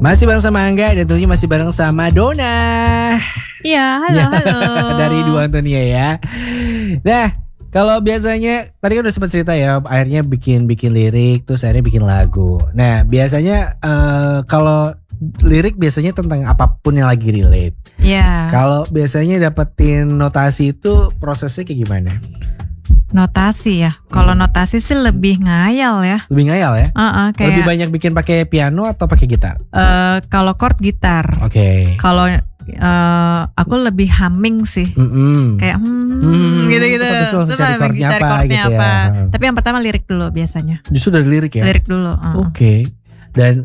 Masih bareng sama Angga dan tentunya masih bareng sama Dona. Iya, halo. Dari Dua Antonia ya. Nah, kalau biasanya tadi kan udah sempat cerita ya, akhirnya bikin lirik, terus akhirnya bikin lagu. Nah, biasanya kalau lirik biasanya tentang apapun yang lagi relate. Iya. Kalau biasanya dapetin notasi itu prosesnya kayak gimana? Notasi ya. Kalau notasi sih lebih ngayal ya. Lebih ngayal ya? Kayak lebih banyak bikin pakai piano atau pakai gitar? Kalau chord gitar. Oke. Kalau aku lebih humming sih. Kayak gitu-gitu. Terus cari chordnya apa gitu ya. Tapi yang pertama lirik dulu biasanya. Justru dari lirik ya? Lirik dulu. Oke. Dan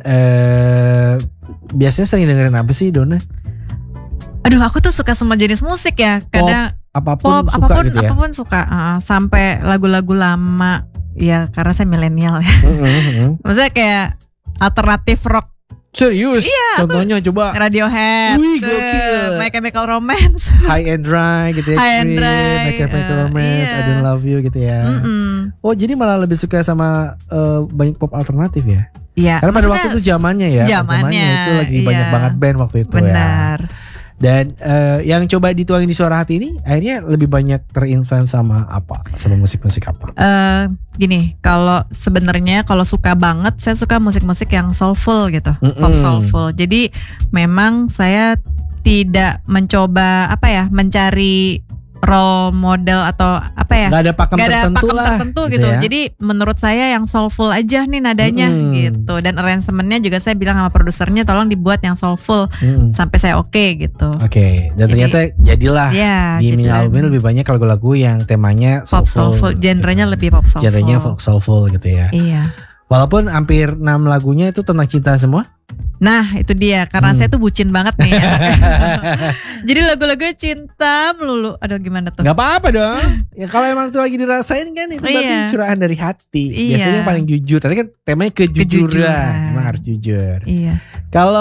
biasanya sering dengerin apa sih, Dona? Aduh, aku tuh suka semua jenis musik ya. Kadang apapun suka gitu ya. Apapun suka, sampai lagu-lagu lama. Ya karena saya milenial ya. Maksudnya kayak alternatif rock. Serius? Iya, contohnya coba Radiohead. Wih, gokil. My Chemical Romance. High and Dry gitu ya. High and Dry. My Chemical Romance, I Don't Love You gitu ya. Oh, jadi malah lebih suka sama banyak pop alternatif ya? Iya. Karena pada waktu itu zamannya ya. Zamannya itu lagi banyak banget band waktu itu. Benar. Ya. Dan yang coba dituangin di Suara Hati ini akhirnya lebih banyak terinfluence sama apa? Sama musik-musik apa? Gini, kalau sebenarnya kalau suka banget, saya suka musik-musik yang soulful gitu, pop soulful. Jadi memang saya tidak mencoba mencari role model atau Gak ada pakem tertentu gitu ya? Jadi menurut saya yang soulful aja nih nadanya gitu. Dan arrangementnya juga saya bilang sama produsernya tolong dibuat yang soulful sampai saya oke gitu. Oke. Dan ternyata jadilah di mini album ini lebih banyak lagu-lagu yang temanya soulful. Genrenya lebih pop soulful. Genrenya folk soulful gitu ya. Iya. Walaupun hampir 6 lagunya itu tentang cinta semua. Nah itu dia, karena saya tuh bucin banget nih ya. Jadi lagu-lagunya cinta melulu. Aduh gimana tuh? Gak apa-apa dong. Ya kalau emang itu lagi dirasain kan itu berarti curahan dari hati. Biasanya yang paling jujur. Tadi kan temanya kejujuran. Emang harus jujur. Iya. Kalau